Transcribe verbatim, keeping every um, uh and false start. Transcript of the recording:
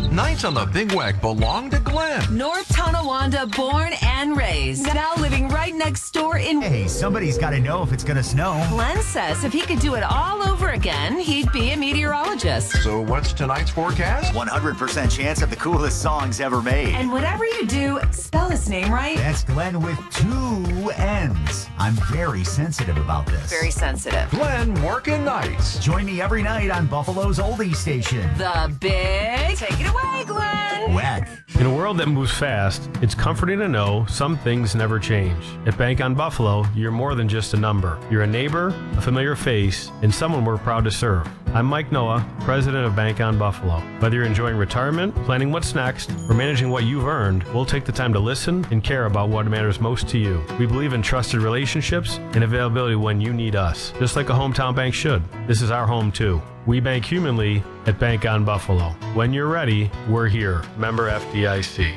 Nights on the Big Weck belong to Glenn. North Tonawanda, born and raised. Now living right next door in... Hey, somebody's got to know if it's going to snow. Glenn says if he could do it all over again, he'd be a meteorologist. So what's tonight's forecast? one hundred percent chance of the coolest songs ever made. And whatever you do, spell his name right. That's Glenn with two N's. I'm very sensitive about this. Very sensitive. Glenn working nights. Join me every night on Buffalo's oldie station. The Big... Take it away, Glenn. Weck. In a world that moves fast, it's comforting to know some things never change. At Bank on Buffalo, you're more than just a number. You're a neighbor, a familiar face, and someone we're proud to serve. I'm Mike Noah, president of Bank on Buffalo. Whether you're enjoying retirement, planning what's next, or managing what you've earned, we'll take the time to listen and care about what matters most to you. We believe in trusted relationships and availability when you need us, just like a hometown bank should. This is our home too. We bank humanly at Bank on Buffalo. When you're ready, we're here. Member F D I C.